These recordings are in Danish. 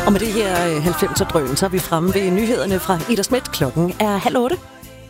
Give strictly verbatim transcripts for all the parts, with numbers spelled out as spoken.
Og med det her halvfemser-drøn, så er vi fremme ved nyhederne fra Ida Schmidt. Klokken er halv otte.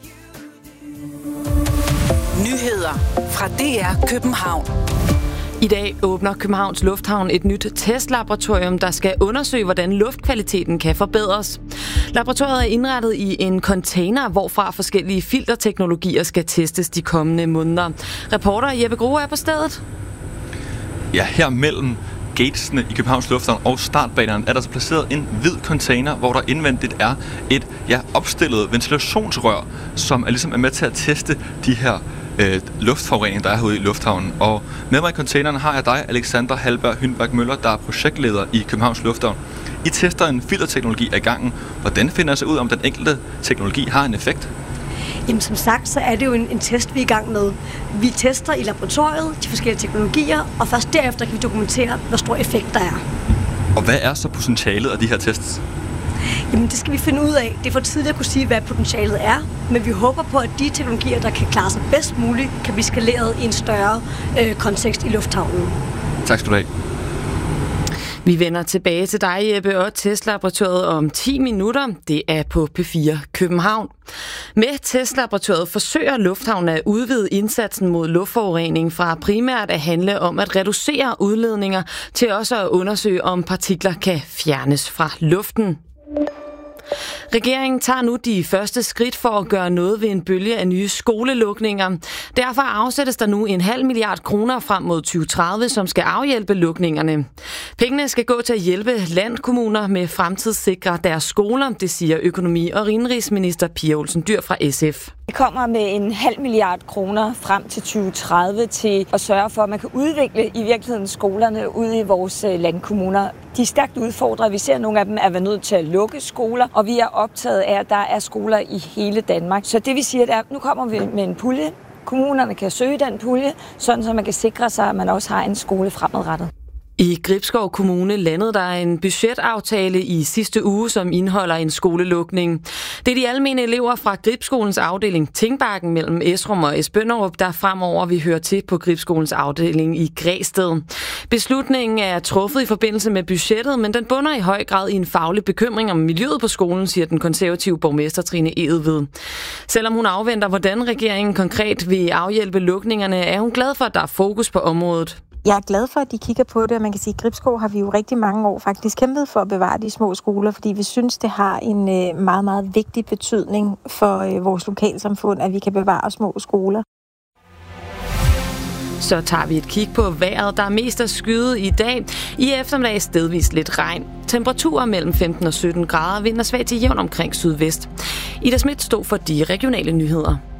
Nyheder fra D R København. I dag åbner Københavns Lufthavn et nyt testlaboratorium, der skal undersøge, hvordan luftkvaliteten kan forbedres. Laboratoriet er indrettet i en container, hvorfra forskellige filterteknologier skal testes de kommende måneder. Reporter Jeppe Grue er på stedet. Ja, her mellem gatesene i Københavns Lufthavn og startbanerne er der så placeret en hvid container, hvor der indvendigt er et ja, opstillet ventilationsrør, som er ligesom er med til at teste de her øh, luftforureninger, der er herude i lufthavnen. Og med mig i containeren har jeg dig, Alexander Hallberg Hyndberg Møller, der er projektleder i Københavns Lufthavn. I tester en filterteknologi af gangen. Hvordan finder det sig ud, om den enkelte teknologi har en effekt? Jamen som sagt, så er det jo en, en test, vi er i gang med. Vi tester i laboratoriet de forskellige teknologier, og først derefter kan vi dokumentere, hvor stor effekt der er. Og hvad er så potentialet af de her tests? Jamen det skal vi finde ud af. Det er for tidligt at kunne sige, hvad potentialet er, men vi håber på, at de teknologier, der kan klare sig bedst muligt, kan blive skaleret i en større øh, kontekst i lufthavnen. Tak skal du have. Vi vender tilbage til dig, Jeppe, og testlaboratoriet om ti minutter. Det er på P fire København. Med testlaboratoriet forsøger Lufthavnen at udvide indsatsen mod luftforurening fra primært at handle om at reducere udledninger til også at undersøge, om partikler kan fjernes fra luften. Regeringen tager nu de første skridt for at gøre noget ved en bølge af nye skolelukninger. Derfor afsættes der nu en halv milliard kroner frem mod tyve tredive, som skal afhjælpe lukningerne. Pengene skal gå til at hjælpe landkommuner med fremtidssikre deres skoler, det siger økonomi- og indenrigsminister Pia Olsen Dyhr fra S F. Vi kommer med en halv milliard kroner frem til tyve tredive til at sørge for, at man kan udvikle i virkeligheden skolerne ude i vores landkommuner. De er stærkt udfordrede. Vi ser, at nogle af dem er nødt til at lukke skoler, og vi er optaget af, at der er skoler i hele Danmark. Så det vi siger, er, at nu kommer vi med en pulje. Kommunerne kan søge den pulje, sådan så man kan sikre sig, at man også har en skole fremadrettet. I Gribskov Kommune landede der en budgetaftale i sidste uge, som indeholder en skolelukning. Det er de almene elever fra Gribskolens afdeling Tingbakken mellem Esrum og Esbønderup, der fremover vil høre til på Gribskolens afdeling i Græsted. Beslutningen er truffet i forbindelse med budgettet, men den bunder i høj grad i en faglig bekymring om miljøet på skolen, siger den konservative borgmester Trine Egelved. Selvom hun afventer, hvordan regeringen konkret vil afhjælpe lukningerne, er hun glad for, at der er fokus på området. Jeg er glad for, at de kigger på det, og man kan sige, at Gribskov har vi jo rigtig mange år faktisk kæmpet for at bevare de små skoler, fordi vi synes, det har en meget, meget vigtig betydning for vores lokalsamfund, at vi kan bevare små skoler. Så tager vi et kig på vejret. Der er mest af skyde i dag. I eftermiddag stedvist lidt regn. Temperaturer mellem femten og sytten grader. Vind og svag til jævn omkring sydvest. Ida Schmidt stod for de regionale nyheder.